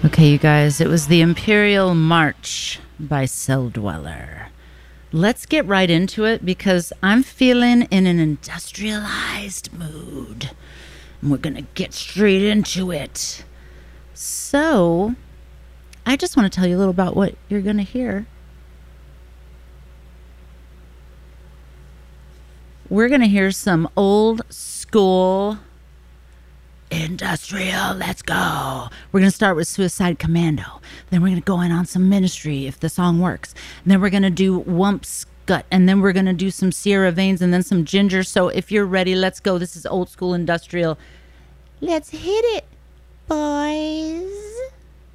Okay, you guys, it was the Imperial March by Cell Dweller. Let's get right into it because I'm feeling in an industrialized mood. And we're going to get straight into it. So, I just want to tell you a little about what you're going to hear. We're going to hear some old school industrial. Let's go. We're going to start with Suicide Commando. Then we're going to go in on some Ministry if the song works. And then we're going to do Wump's Gut. And then we're going to do some Sierra Veins and then some Ginger. So if you're ready, let's go. This is old school industrial. Let's hit it, boys.